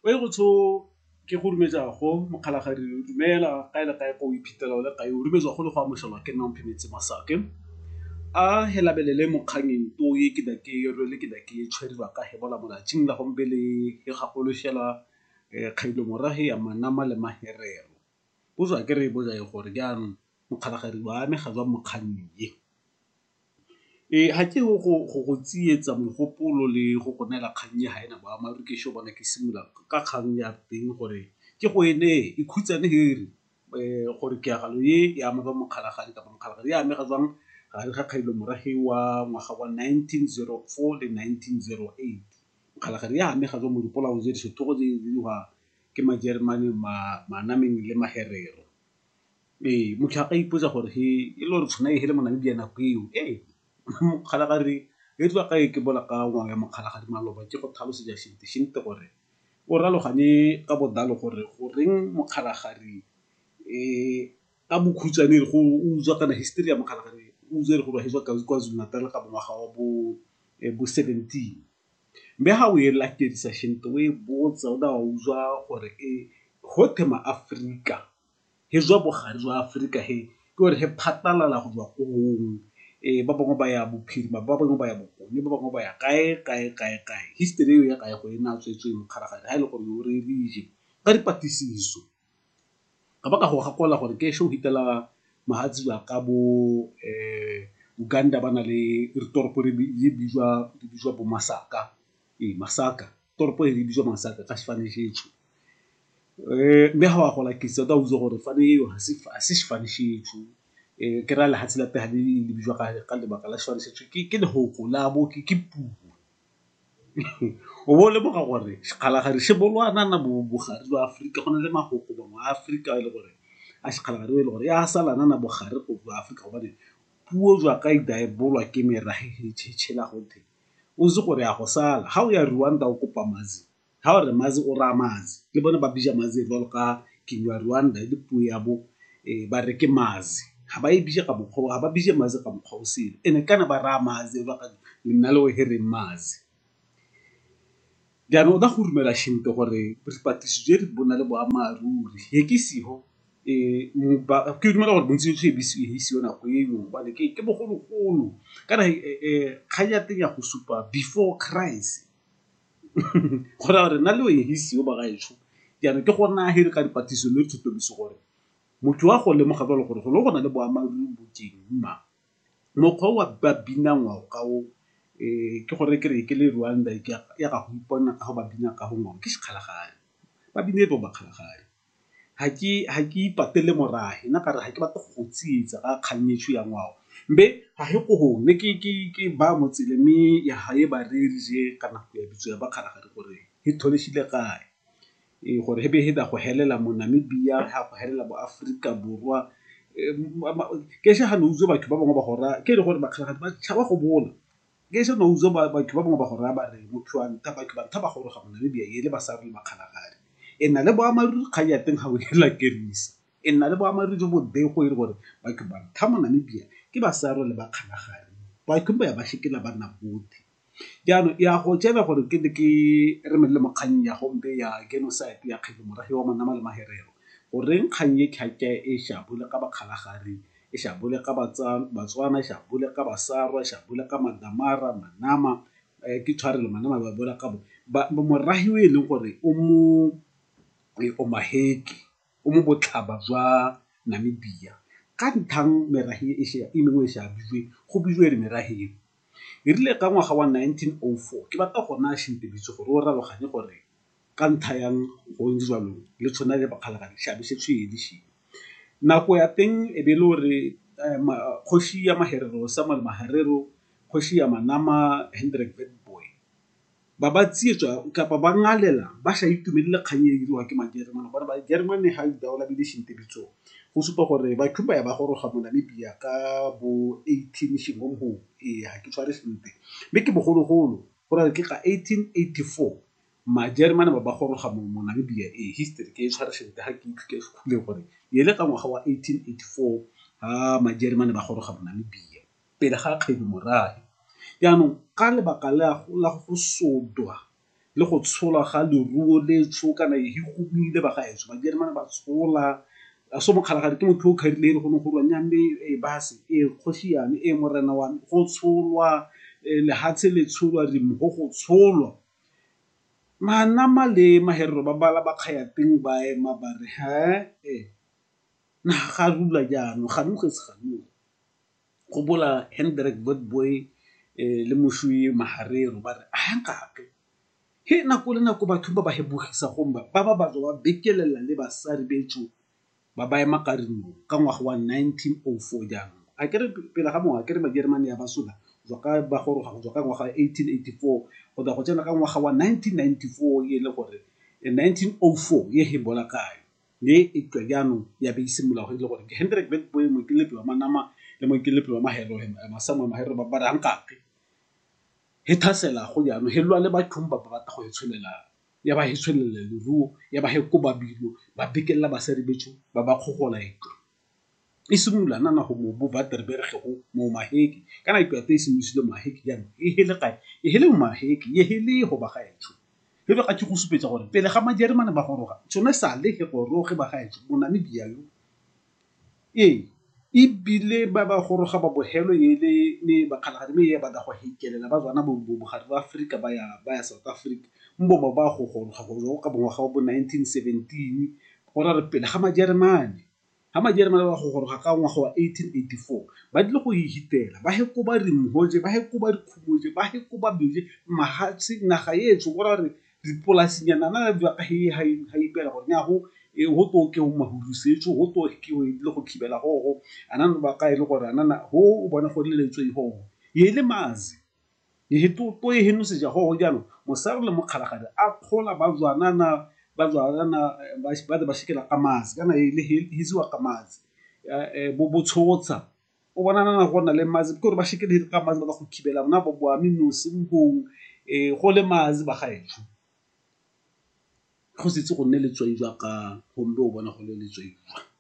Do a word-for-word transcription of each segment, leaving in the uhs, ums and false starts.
o e go tsho ke go rumetsa go mokgalagadi dumela ka ile kae go iphitlhela le kae o rumetswa go le go amogelwa ke nna Mphemetse Masake a helabelele mokgangeng to ye ke da ke rwele ke da ke tshweriwa ka he bola molatsing la gombele e gakoloshela kgailo morahe ya manama le maherero bo tswa ke re bo ja gore ke anong mokgalagadi wa ame ga jwa mokganni ye e ha ke go go tsietsa mogopolo le go go nela kgannye ha ena ba maru ke sho bona ke simula ka kgang ya teng gore ke go ene e khutsane heri gore ke agalo ye ya ama ba mokgalagadi ka mokgalagadi ya ame ga jwang ga re ga kgailo morahe wa ngwaga wa nineteen oh four le nineteen oh eight mokgalagadi ya ame ga jwa mo dipolao je di sethogo je di wa ke majeremane ma manameng le maherero e motho a ka ipotsa gore he e le gore tshwana e hele monamibia nako eo e mokgalagadi e tloa ka e ke bola ka ngwaga ya mokgalagadi maloba ke go tlhalosetsa shinte shinte gore o raloganye ka bodalo gore goreng mokgalagadi e ka bokhutswane go utswa kana history ya mokgalagadi o utswa re go ba hetswa ka KwaZulu-Natal ka ngwaga wa bo bo seventeen mme ha o e lakedisa shinte o e botsa o da wa utswa gore e ho tema Afrika hezwa bogare jwa Afrika he ke gore he phatalala go jwa kong e ba bangwe ba ya bophirima ba bangwe ba ya bokone ba bangwe ba ya kae kae kae kae history eo ya kae go ena tswetswe mokgalagadi ha ile gore o re rije ka dipatlisiso ka baka go gakola gore ke sho hitela mahatsi ba ka bo eh Uganda bana le toropo re bijwa di bijwa bo Masaka e Masaka toropo e bijwa Masaka ka sefane setso eh mme ha wa gola ke se da uzo gore fane eo ha se ha se sefane setso e ke ra le hatsi la tega di di bijwa ka ka le baka la sefane setso ke ke le hoko la bo ke ke puo o bole mo ga gore sekgalagadi se bolwana na bo bogare jwa Afrika gona le mahoko ba mo Afrika ile gore a sekgalagadi ile gore ya salana na bogare go jwa Afrika ba di puo jwa ka ida e bolwa ke merahe tshela gote o se gore ya go sala ha o ya Rwanda o kopa mazi ha o re mazi o ra mazi le bona ba bija mazi jwa ka ke ya Rwanda le puo ya bo e ba re ke mazi ha ba e bija ka bokgo ha ba bija mazi ka mokgwa o sele ene kana ba ra mazi ba ka nna le o here mazi ya no da go rumela shinte gore dipatlisiso je di bona le boamaruri he ke siho e ba ke dumela gore bontsi tse bisi e hisiona go eno ba le ke ke bogolo golo kana e khanya teng ya go supa before Christ gora re na le o e hisio ba ga etsho ya ke gona he re ka dipatlisiso le thutobiso gore motho wa go le mo gabalo gore go le gona le boamaruri boteng mma mokgwa wa babina ngwa ka o e ke gore ke re ke le Rwanda ke ya ga go ipona ka go babina ka go ngwa ke sekgalagadi babine ba bakgalagadi ha ke ha ke ipatele morahe nna ka re ha ke batla go tsietsa ga kgannetšwe ya ngwao mbe ha he go hone ke ke ke ba motsele me ya ha e ba re je kana go ya bitso ya bakgalagadi gore he tholeshile kae e gore he be he da go helela mo Namibia ha go helela bo Afrika borwa ke se ha no uzo batho ba bangwe ba gora ke re gore bakgalagadi ba tshaba go bona ke se no uzo batho ba bangwe ba gora ba re motho wa nta batho ba thaba go re ga mo Namibia ye le ba sa re bakgalagadi e na le boamaruri kgang ya teng ga o hela kerisa e na le boamaruri jo bo bego e re gore batho ba thama Namibia ke ba sa re le bakgalagadi ba ikhumba ya ba shikela ba nna bote jaanong ya go tseba gore ke ke re me le mokganni ya gombe ya genocide ya kgelo morahe wa manama le maherero goreng kgang ye khakke e shabule ka bakgalagadi e shabule ka batsa batswana e shabule ka basarwa e shabule ka madamara manama ke tshwarelo manama ba bola ka bo morahi o e leng gore o mo o maheke o mo botlhaba jwa Namibia ka nthang merahi e sha e mengwe sha bijwe go bijwe re merahi e rile ka ngwaga wa nineteen oh four ke batla go na shinte bitso gore o raloganye gore ka ntha yang go ntse jwalo le tsona le bakgalagadi sha be se tshwedi shi nako ya teng e be le gore khoshi ya maherero Samuel Maherero khoshi ya manama Hendrik Witbooi ba ba tsietswa ka ba ngalela ba sha itumelele kganye dirwa ke majeremane gore ba Germany ha di daola bi di shinte bitso go supa gore ba khumba ya ba go roga mo Namibia ka bo eighteen shingomho e ha ke tshware sente mme ke bogolo golo gore ke ka eighteen eighty-four ma Germany ba ba go roga mo Namibia e history ke tshware sente ha ke ke khule gore yele ka ngwaga wa eighteen eighty-four ha ma Germany ba go roga mo Namibia pele ga kgedi morahe jaanong ka lebaka la go sodwa le go tshola ga leruo le tsho kana e humile ba gaetso Majeremane ba tshola a so mokgalagadi ke motho o kharile go no go rwa nyame e base e kgosiane e morena wa go tsholwa le hatse le tsholwa re mo go tsholwa manama le maherero ba bala ba khaya teng ba e mabare ha e na ga rula jaanong ga no ge se ga no go bola Hendrik Witbooi le moshui Maharero ba re a nkake he nako le nako batho ba ba hebogisa gomba ba ba ba ba bekelela le basadi betso ba ba ema karino ka ngwaga wa nineteen oh four jaanong a kere pele ga mo a kere Majeremane ya basola go ka ba goroga go ka ngwaga eighteen eighty-four go da go tsena ka ngwaga wa nineteen ninety-four ye le gore nineteen oh four ye he bola kae le e twa jaanong ya be isimolola go ile gore ke Hendrik Witbooi mo ke lepe wa manama le mo ke lepe wa mahero masamo mahero ba ba rankake he thasela go jaanong he lwa le bathong ba ba batla go itsholela ya ba hitsholele le ruo ya ba he ko babilo ba bekella basadi betso ba ba khogola etlo e simolola nana go mo bo Waterberg go mo Maheki kana e kwate e simolosile Maheki jaanong e hele kae e hele mo Maheki e hele go ba gaetso he be ga ke go supetsa gore pele ga Majeremane ba goroga tsone sa le he go roge ba gaetso mo Namibia yo e e bile ba ba goroga ba bohelo ye le ne ba khalagadi me ye ba da go hekelela ba tswana bo bogare ba Africa ba ya ba ya South Africa mbo ba ba go go go ka bongwa ga bo nineteen seventeen gora re pele ga Majeremane ha Majeremane ba go goroga ka ngwaga wa eighteen eighty-four ba dile go hitela ba he ko ba re mhoje ba he ko ba dikhumoje ba he ko ba bile mahatsi naga yetso gora re dipolasinyana na ba ka he ha ipela gore nya go e ho to ke o mahurusetso ho to ke o ile go khibela go go anana ba ka ile gore anana ho o bona go le letswe ho ye le mazi ye to to ye heno se ja go go jano mosare le mokgalagadi a khola ba zwana na ba zwana na ba ba ba shikela ka mazi kana ile hiziwa ka mazi e bo botshotsa o bona nana go na le mazi ke gore ba shikele ka mazi ba go khibela bona bo bo amino singong e go le mazi ba gaetso go setse go nne letswai jwa ka gombe o bona go le letswai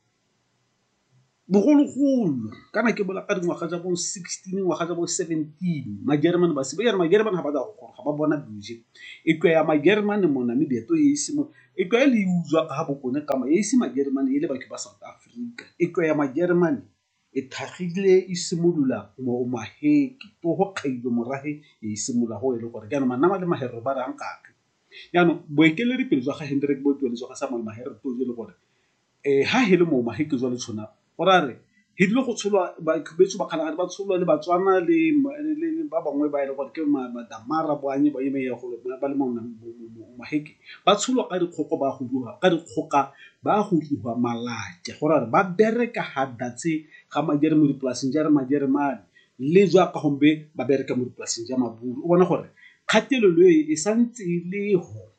bogologolo kana ke bola ka dingwaga tsa bo sixteen ngwaga tsa bo seventeen Majeremane ba se ba Majeremane ha ba da go ga ba bona buje e twa ya Majeremane mo Namibia to e isimo e twa le uzwa ka ha bokone ka ma e isi Majeremane ile ba ke ba South Africa e twa ya Majeremane e thagile isimolula mo Maheki to go kgailo morahe e isimolula go ile gore kana manama le mahero ba rang kake yaanong boekeleri pele jwa ga Hendrik Witbooi le jwa ga Samuel Mahero to le gore eh ha hele mo Maheki jwa le tshona gorare he dilo go tsholwa ba khubetso ba khalagadi ba tsholwa le Batswana le ba bangwe ba ile gore ke madamara boanye ba ime ya go ba le mo Maheki ba tsholwa ka dikgoko ba go bua ka dikgoka ba go tluwa malaje gorare ba bereka hadatse ga Majeremane mo dipolaseng ja re Majeremane le jwa ka gombe ba bereka mo dipolaseng ja Maburu o bona gore kgatelelo e santse le go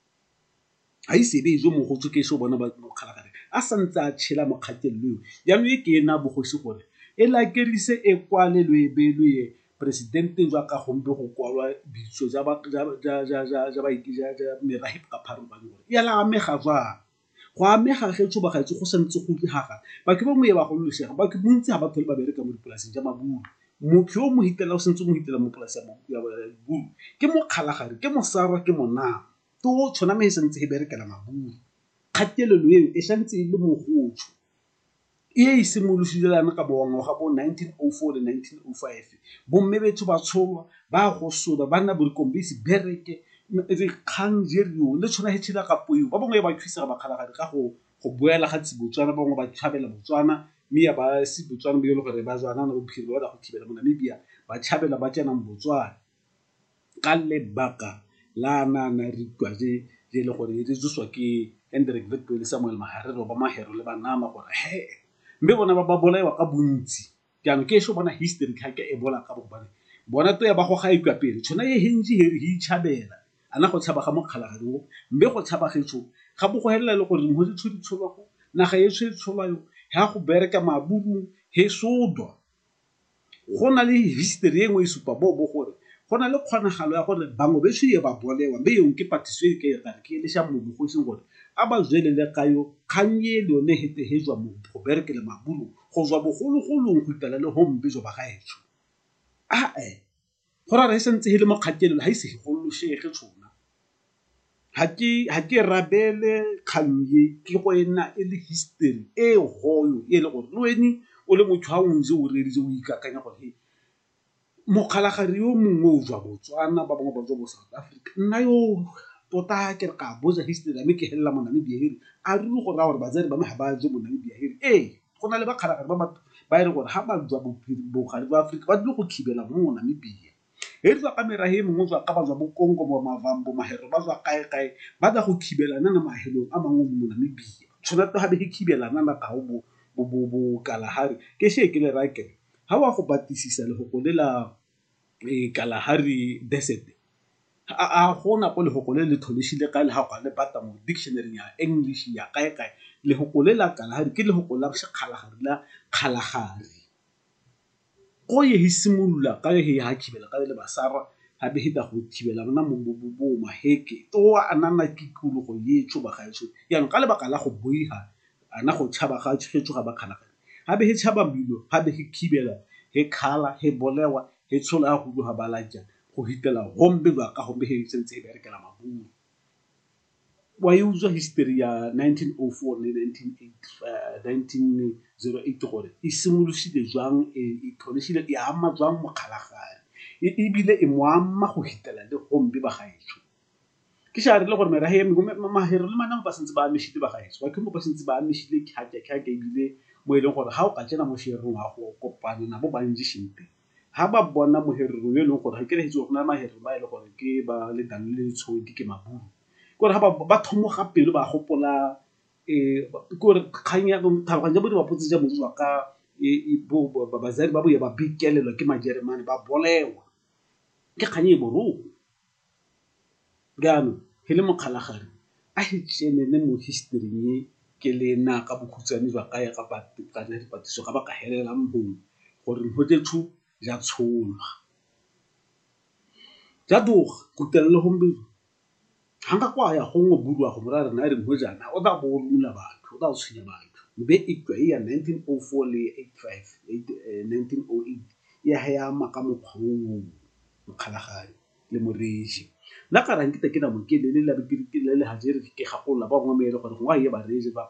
a isebe jo mo go tsoke so bona ba mo khalagadi a santse a tshela mo kgatelelo ya no e ke ena bogosi gore e la kerise e kwale lo e belo ye presidente jwa ka gombe go kwalwa bitso ja ba ja ja ja ja ba ikija ja merahi ka pharo ba gore ya la amega jwa go amega getso ba gaetso go santse go dihaga ba ke ba mo ye ba go losega ba ke bontsi ha ba thole ba bereka mo dipolaseng ja Maburu motho o mo hitela o sentse mo hitela mo polase ya Maburu ke mo kgalagadi ke mo sarwa ke mona to tshona me sentse he berekela Maburu kgatelelo eo e santse e le mogotso e isimolosilana ka bo ngwaga bo nineteen oh four le nineteen oh five bo mmebetso ba tsholwa ba go soda ba nna bo dikombisi bereke re kgang jerio le tshona he tshila ka poyo ba bangwe ba thuisa ba kgalagadi ka go go boela ga Botswana bangwe ba tshabela Botswana mme ya ba se Botswana be le gore ba zwana na bophelo ba go thibela mo Namibia ba tshabela ba tsena mo Botswana ka lebaka la nana re kwaje je le gore e tsoswa ke Hendrik Witbooi le Samuel Maharero ba mahero le ba nama gore he mbe bona ba ba bolaiwa ka bontsi jaanong ke sho bona history ka ke e bola ka bobane bona to ya ba go ga ikwa pele tshona ye henji he hi tshabela ana go tshaba ga mo kgalagadi go mbe go tshaba getso ga bo go helela le gore mo ditshodi tsholwa go naga ye tshwe tsholwa yo ha go bereka Maburu he sodwa go na le history engwe e supa bo bo gore go na le kgonagalo ya gore bangwe be tshwe ba bolewa mbe yong ke patiswe ke ga ke le sha mo go seng gore aba zwelele kayo khanye le one hete hejwa mo go berekele Maburu go zwa bogologolong go itela le hombe jo ba gaetso a e go ra re sentse hele mo kgatelelo ha ise go loshege tshona ha ke ha ke rabele kganye ke go ena e le history e goyo e le gore le wena o le motho a o ntse o reditse o ikakanya gore mokgalagadi yo mongwe o jwa Botswana ba bangwe ba tswa bo South Africa nna yo tota ke re ka boja history ame ke hella mo Namibia hiri a re go ra gore batsadi ba me ha ba je mo Namibia hiri eh go na le ba kgalagadi ba ba ire gore ha ba jwa bogadi ba Africa ba dilo go khibela mo Namibia e tswa ka merahe mongwe tswa ka ba jwa bo Kongo bo Mavambo mahero ba tswa kae kae ba da go khibelana na mahelong a mangwe mo Namibia tshwana to ha be khibelana na ka bo bo bo Kalahari ke she ke le rake ha wa go batisisa le go golela e Kalahari Desert a a gona go le go golela le tholishile ka le ha go le bata mo dictionary ya English ya kae kae le go golela Kalahari ke le go golela se Kalahari la Kalahari go ye hisimulula ka he ha khibela ka le basara ha be hita go khibela bona mo bo maheke to anana kikulo go ye tsho ba gaetsho ya nka le baka la go boiha ana go tshaba ga tshgetso ga ba Kalahari ha be he tshaba mbilo ha be he khibela he khala he bolewa he tshola go go ha balaja go hitela hombe ba ka hombe he sentse be re kala maburu wa yuzo history ya nineteen oh four le nineteen oh eight gore e simolosile jwang e tholishile ya ama jwang mokgalagadi e bile e moama go hitela le hombe ba gaetsho ke sha re le gore merahe ya mahero le mana ba sentse ba meshite ba gaetsho wa ke mo ba sentse ba meshile ke ha ke ha ke bile mo ile gore ha o ka tsena mo sherong ha go kopana na bo ba nji shinte ha ba bona moherero yo le gore ha ke re hitse go na maherero ba ile gore ke ba le dan le tshodi ke maburu gore ha ba ba thomoga pele ba gopola e gore khanya go tlhaloganya bo di ba potse ja mo tswa ka e bo ba bazari ba bo ya ba bikelelo ke majeremane ba bolewa ke khanye boro gano hele mokgalagadi a hitsene ne mo history ni ke le na ka bokhutsane jwa ka ya ka pati ka le dipatiso ka ba ka helela mbo gore mhote tshu ja tsholwa ja dog go telle hombe hanga kwa ya go ngo burwa go mora rena re mo jana o da bo rula batho o da tshwenya batho be ikwa ya nineteen oh four le eighty-five nineteen oh eight ya ha maka mokgwa mokgalagadi le moreshi la ka rang ke te ke na mo ke le le la ke le le ha jere ke gagola ba ngwe me ile gore ngwa ye ba reje ba